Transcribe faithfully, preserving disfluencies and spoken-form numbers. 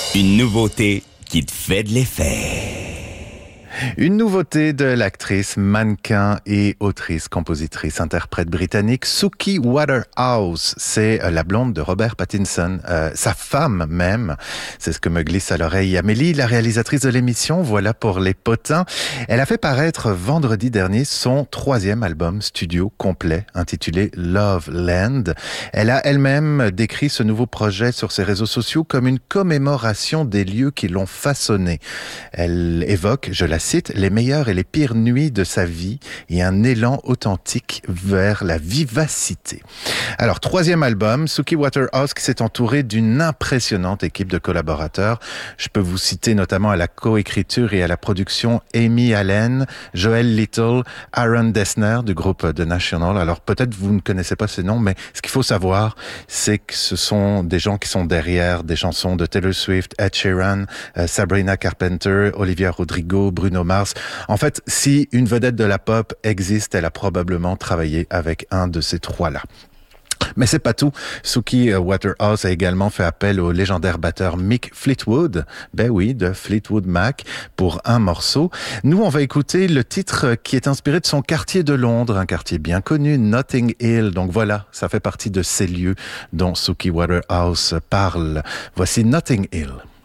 Une nouveauté qui te fait de l'effet. Une nouveauté de l'actrice, mannequin et autrice, compositrice, interprète britannique Suki Waterhouse. C'est la blonde de Robert Pattinson, euh, sa femme même. C'est ce que me glisse à l'oreille Amélie, la réalisatrice de l'émission Voilà pour les potins. Elle a fait paraître vendredi dernier son troisième album studio complet intitulé Love Land. Elle a elle-même décrit ce nouveau projet sur ses réseaux sociaux comme une commémoration des lieux qui l'ont façonné. Elle évoque, je la cite, les meilleures et les pires nuits de sa vie et un élan authentique vers la vivacité. Alors, troisième album, Suki Waterhouse qui s'est entouré d'une impressionnante équipe de collaborateurs. Je peux vous citer notamment à la coécriture et à la production Amy Allen, Joel Little, Aaron Dessner du groupe The National. Alors, peut-être vous ne connaissez pas ces noms, mais ce qu'il faut savoir, c'est que ce sont des gens qui sont derrière des chansons de Taylor Swift, Ed Sheeran, euh, Sabrina Carpenter, Olivia Rodrigo, Bruno Mars. En fait, si une vedette de la pop existe, elle a probablement travaillé avec un de ces trois-là. Mais c'est pas tout. Suki Waterhouse a également fait appel au légendaire batteur Mick Fleetwood, ben oui, de Fleetwood Mac, pour un morceau. Nous, on va écouter le titre qui est inspiré de son quartier de Londres, un quartier bien connu, Notting Hill. Donc voilà, ça fait partie de ces lieux dont Suki Waterhouse parle. Voici Notting Hill.